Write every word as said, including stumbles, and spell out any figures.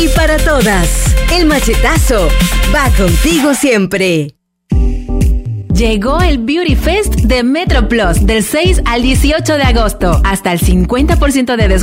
y para todas. El machetazo va contigo siempre. Llegó el Beauty Fest de MetroPlus del seis al dieciocho de agosto. Hasta el cincuenta por ciento de descuento